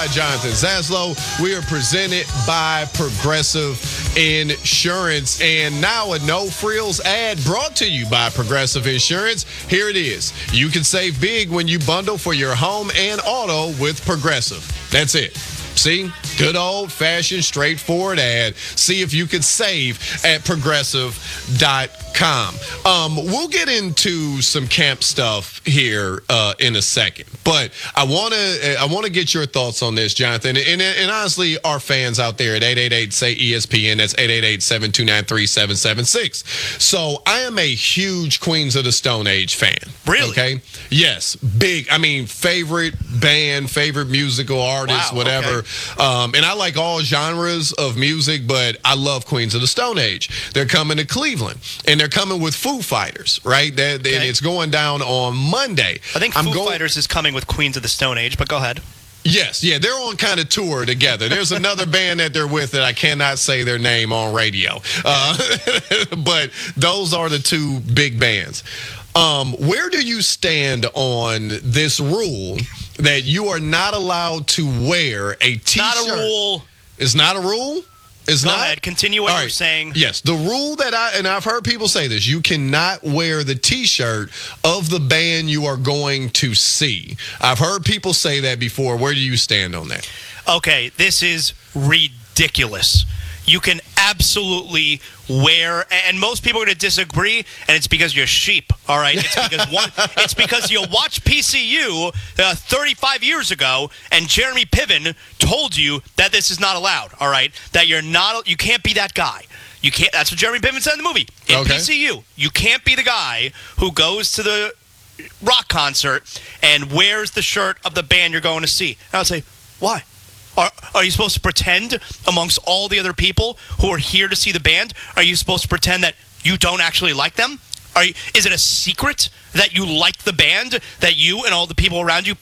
by Jonathan Zaslow. We are presented by Progressive Insurance. And now a No Frills ad brought to you by Progressive Insurance. Here it is. You can save big when you bundle for your home and auto with Progressive. That's it. See? Good old-fashioned, straightforward ad. See if you could save at Progressive.com. We'll get into some camp stuff here in a second, but I want to get your thoughts on this, Jonathan, and honestly, our fans out there at 888-SAY-ESPN. That's 888-729-3776. So I am a huge Queens of the Stone Age fan. Really? Okay. Yes. Big. I mean, favorite band, favorite musical artist, whatever. Okay. And I like all genres of music, but I love Queens of the Stone Age. They're coming to Cleveland, and they're coming with Foo Fighters, right? And it's going down on Monday. I think Foo Fighters is coming with Queens of the Stone Age, but go ahead. Yes, yeah, they're on kind of tour together. There's another band that they're with that I cannot say their name on radio. But those are the two big bands. Where do you stand on this rule that you are not allowed to wear a T-shirt? Not a rule. It's not a rule? It's Go not? ahead. Continue what you're saying. Yes, the rule that I've heard people say this, you cannot wear the T-shirt of the band you are going to see. I've heard people say that before. Where do you stand on that? Okay, this is ridiculous. You can absolutely wear, and most people are going to disagree, and it's because you're sheep, all right? It's because you watched PCU 35 years ago, and Jeremy Piven told you that this is not allowed, all right? That you can't be that guy. You can't. That's what Jeremy Piven said in the movie. In PCU, you can't be the guy who goes to the rock concert and wears the shirt of the band you're going to see. And I'll say, why? Are you supposed to pretend amongst all the other people who are here to see the band? Are you supposed to pretend that you don't actually like them? Is it a secret that you like the band, that you and all the people around you